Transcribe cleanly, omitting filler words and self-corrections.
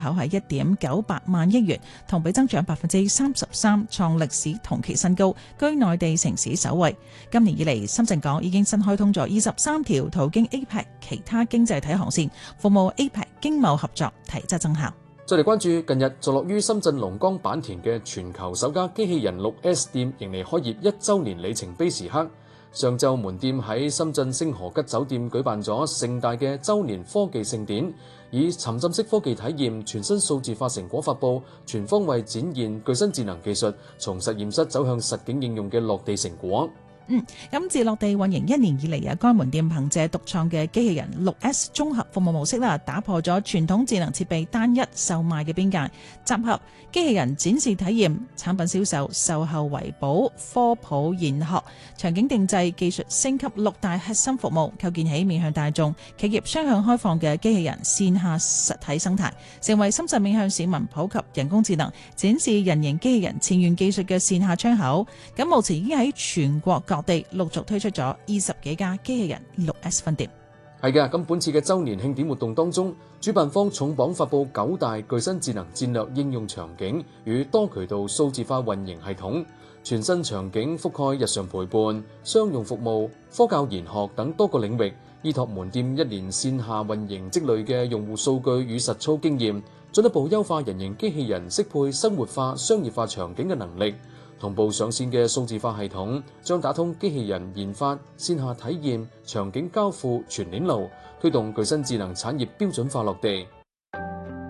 口係1.98萬億元，同比增長33%，創歷史同期新高，居內地城市首位。今年以嚟，深圳港已經新開通咗23條途經 APEC 其他經濟體航線，服務 APEC 經貿合作提質增效。 再嚟關注近日坐落於深圳龍崗坂田嘅全球首家機器人 6S 店迎嚟開業1週年里程碑時刻。上晝門店喺深圳星河吉酒店舉辦咗盛大嘅週年科技盛典，以沉浸式科技體驗、全新數字化成果發佈，全方位展現具身智能技術從實驗室走向實景應用嘅落地成果。 咁自落地運營1年以嚟，該門店憑借獨創嘅機器人 6S 綜合服務模式打破咗傳統智能設備單一售賣嘅邊界，集合機器人展示體驗、產品銷售、售後維保、科普研學、場景定製、技術升級6大核心服務，構建起面向大眾、企業雙向開放嘅機器人線下實體生態，成為深圳面向市民普及人工智能、展示人形機器人前沿技術嘅線下窗口。咁目前已經喺全國各地陸續推出咗20幾家機器人 6S 分店。 係嘅，咁本次嘅週年慶典活動當中，主辦方重磅發佈9大具身智能戰略應用場景與多渠道數字化運營系統，全新場景覆蓋日常陪伴、商用服務、科教研學等多個領域，依託門店1年線下運營積累嘅用戶數據與實操經驗，進一步優化人形機器人適配生活化、商業化場景嘅能力。同步上線嘅數字化系統將打通機器人研發、線下體驗、場景交付全鏈路，推動具身智能產業標準化落地。